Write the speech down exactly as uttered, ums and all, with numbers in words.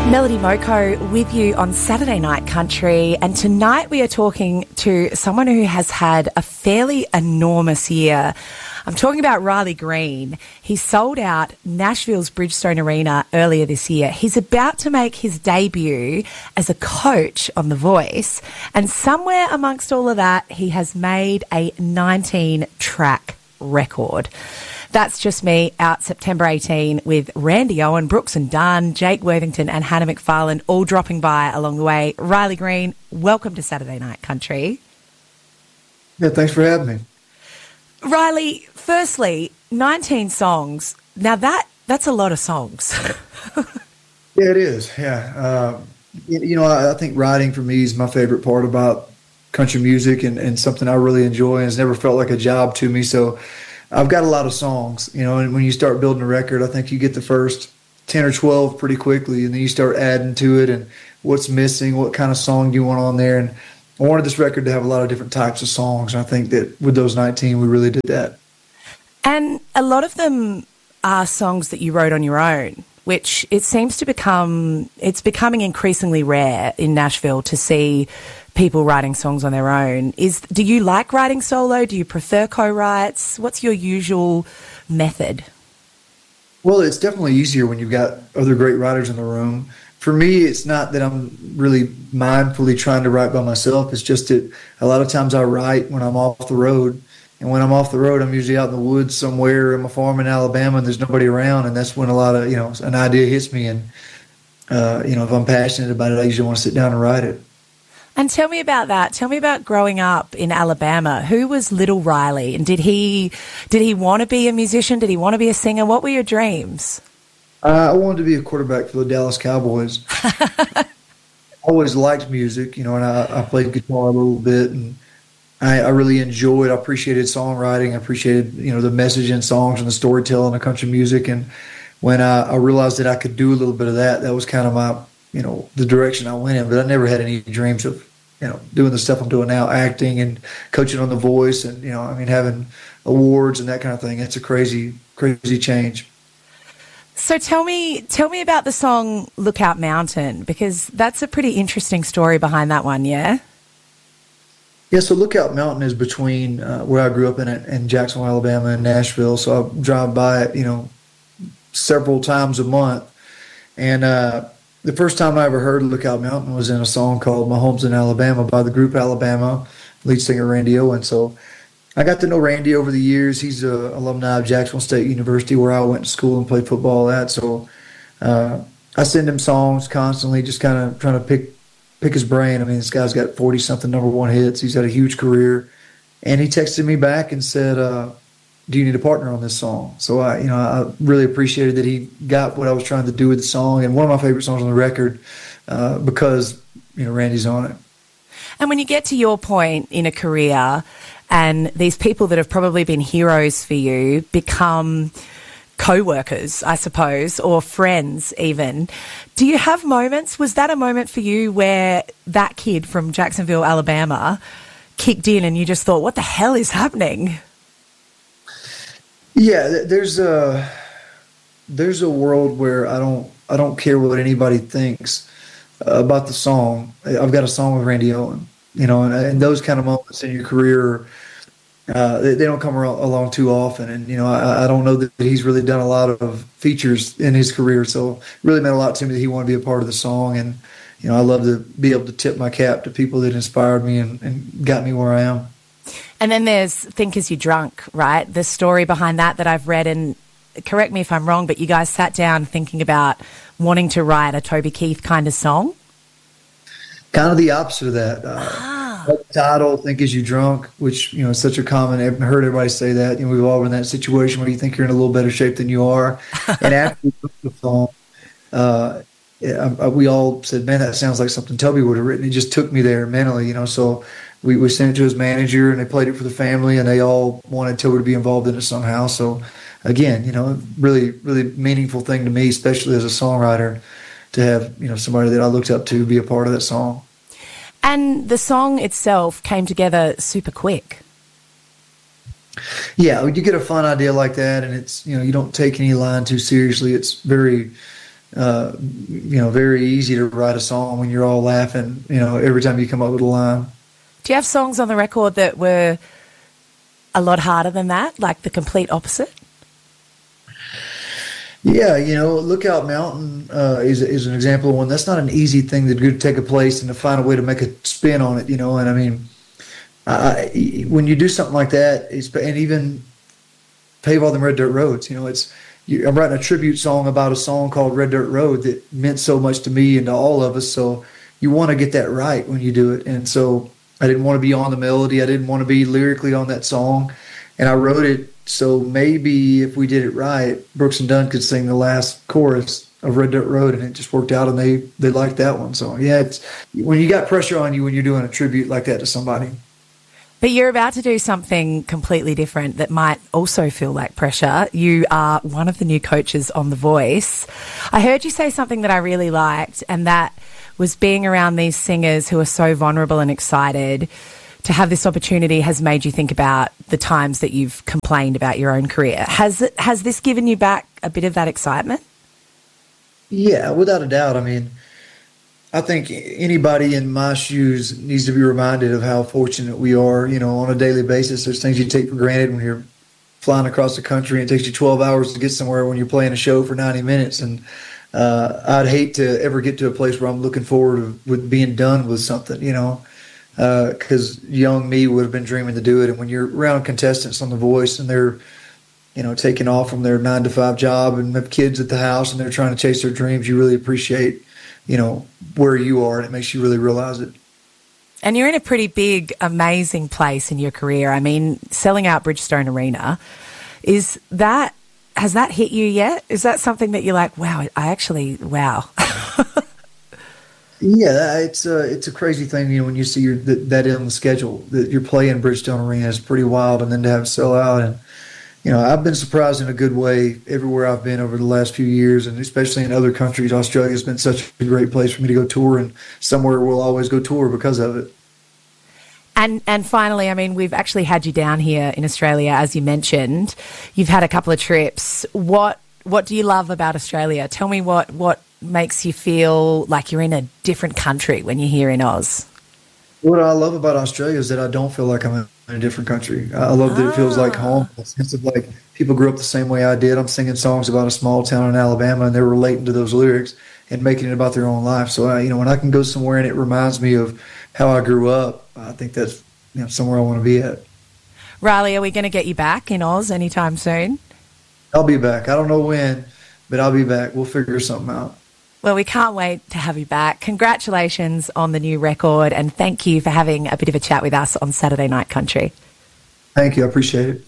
Melody Moko with you on Saturday Night Country, and tonight we are talking to someone who has had a fairly enormous year. I'm talking about Riley Green. He sold out Nashville's Bridgestone Arena earlier this year. He's about to make his debut as a coach on The Voice, and somewhere amongst all of that, he has made a nineteen-track record. That's Just Me, out September eighteenth, with Randy Owen, Brooks and Dunn, Jake Worthington and Hannah McFarlane all dropping by along the way. Riley Green, welcome to Saturday Night Country. Yeah, thanks for having me. Riley, firstly, nineteen songs. Now that that's a lot of songs. Yeah, it is. Yeah. Uh, you, you know, I, I think writing for me is my favorite part about country music, and, and something I really enjoy, and it's never felt like a job to me. So I've got a lot of songs, you know, and when you start building a record, I think you get the first ten or twelve pretty quickly, and then you start adding to it and what's missing, what kind of song do you want on there. And I wanted this record to have a lot of different types of songs, and I think that with those nineteen, we really did that. And a lot of them are songs that you wrote on your own, which it seems to become, it's becoming increasingly rare in Nashville to see people writing songs on their own. Is do you like writing solo? Do you prefer co-writes? What's your usual method? Well, it's definitely easier when you've got other great writers in the room. For me, it's not that I'm really mindfully trying to write by myself. It's just that a lot of times I write when I'm off the road. And when I'm off the road, I'm usually out in the woods somewhere in my farm in Alabama, and there's nobody around. And that's when a lot of, you know, an idea hits me. And, uh, you know, if I'm passionate about it, I usually want to sit down and write it. And tell me about that. Tell me about growing up in Alabama. Who was little Riley? And did he did he want to be a musician? Did he want to be a singer? What were your dreams? Uh, I wanted to be a quarterback for the Dallas Cowboys. I always liked music, you know, and I, I played guitar a little bit, and I, I really enjoyed, I appreciated songwriting. I appreciated, you know, the message in songs and the storytelling of country music. And when I, I realized that I could do a little bit of that, that was kind of my, you know, the direction I went in. But I never had any dreams of, you know, doing the stuff I'm doing now, acting and coaching on The Voice, and, you know, I mean, having awards and that kind of thing. It's a crazy, crazy change. So tell me, tell me about the song Lookout Mountain, because that's a pretty interesting story behind that one, yeah? Yeah, so Lookout Mountain is between uh, where I grew up in, in Jacksonville, Alabama, and Nashville. So I drive by it, you know, several times a month. And uh, the first time I ever heard Lookout Mountain was in a song called My Home's in Alabama by the group Alabama, lead singer Randy Owen. So I got to know Randy over the years. He's an alumni of Jacksonville State University, where I went to school and played football at. So uh, I send him songs constantly, just kind of trying to pick pick his brain. I mean, this guy's got forty-something number one hits. He's had a huge career. And he texted me back and said, uh, do you need a partner on this song? So I, you know, I really appreciated that he got what I was trying to do with the song, and one of my favorite songs on the record uh, because, you know, Randy's on it. And when you get to your point in a career, and these people that have probably been heroes for you become co-workers, I suppose, or friends even, do you have moments, was that a moment for you where that kid from Jacksonville, Alabama kicked in and you just thought, what the hell is happening? Yeah, there's a there's a world where I don't I don't care what anybody thinks about the song. I've got a song with Randy Owen, you know, and, and those kind of moments in your career, uh, they, they don't come along too often. And you know, I, I don't know that he's really done a lot of features in his career, so it really meant a lot to me that he wanted to be a part of the song. And you know, I love to be able to tip my cap to people that inspired me and, and got me where I am. And then there's Think As You Drunk, right? The story behind that that I've read, and correct me if I'm wrong, but you guys sat down thinking about wanting to write a Toby Keith kind of song? Kind of the opposite of that. Uh, ah. The title, Think As You Drunk, which, you know, is such a common, I've heard everybody say that. You know, we've all been in that situation where you think you're in a little better shape than you are. And after we wrote the song, uh, yeah, we all said, man, that sounds like something Toby would have written. It just took me there mentally, you know, so we, we sent it to his manager, and they played it for the family, and they all wanted Toby to be involved in it somehow. So, again, you know, really, really meaningful thing to me, especially as a songwriter, to have, you know, somebody that I looked up to be a part of that song. And the song itself came together super quick. Yeah, you get a fun idea like that, and it's, you know, you don't take any line too seriously. It's very uh, you know, very easy to write a song when you're all laughing, you know, every time you come up with a line. Do you have songs on the record that were a lot harder than that, like the complete opposite? Yeah, you know, Lookout Mountain uh, is is an example of one. That's not an easy thing to do, to take a place and to find a way to make a spin on it, you know. And I mean, I, when you do something like that, it's, and even Pave All Them Red Dirt Roads, you know, it's, you, I'm writing a tribute song about a song called Red Dirt Road that meant so much to me and to all of us. So you want to get that right when you do it. And so I didn't want to be on the melody. I didn't want to be lyrically on that song. And I wrote it so maybe if we did it right, Brooks and Dunn could sing the last chorus of Red Dirt Road, and it just worked out, and they, they liked that one. So, yeah, it's when you got pressure on you when you're doing a tribute like that to somebody. But you're about to do something completely different that might also feel like pressure. You are one of the new coaches on The Voice. I heard you say something that I really liked, and that was being around these singers who are so vulnerable and excited. To have this opportunity has made you think about the times that you've complained about your own career. Has it, has this given you back a bit of that excitement? Yeah, without a doubt. I mean, I think anybody in my shoes needs to be reminded of how fortunate we are, you know, on a daily basis. There's things you take for granted when you're flying across the country and it takes you twelve hours to get somewhere when you're playing a show for ninety minutes. And uh, I'd hate to ever get to a place where I'm looking forward to with being done with something, you know. Because uh, young me would have been dreaming to do it. And when you're around contestants on The Voice and they're, you know, taking off from their nine to five job and have kids at the house and they're trying to chase their dreams, you really appreciate, you know, where you are, and it makes you really realize it. And you're in a pretty big, amazing place in your career. I mean, selling out Bridgestone Arena, is that, has that hit you yet? Is that something that you're like, wow, I actually, wow. Yeah, it's a it's a crazy thing, you know, when you see your, that, that on the schedule that you're playing Bridgestone Arena is pretty wild, and then to have it sell out. And you know, I've been surprised in a good way everywhere I've been over the last few years, and especially in other countries. Australia's been such a great place for me to go tour, and somewhere we'll always go tour because of it. And and finally, I mean, we've actually had you down here in Australia, as you mentioned. You've had a couple of trips. What what do you love about Australia? Tell me what what. makes you feel like you're in a different country when you're here in Oz? What I love about Australia is that I don't feel like I'm in a different country. I love that it feels like home. A sense of like people grew up the same way I did. I'm singing songs about a small town in Alabama, and they're relating to those lyrics and making it about their own life. So, I, you know, when I can go somewhere and it reminds me of how I grew up, I think that's, you know, somewhere I want to be at. Riley, are we going to get you back in Oz anytime soon? I'll be back. I don't know when, but I'll be back. We'll figure something out. Well, we can't wait to have you back. Congratulations on the new record, and thank you for having a bit of a chat with us on Saturday Night Country. Thank you. I appreciate it.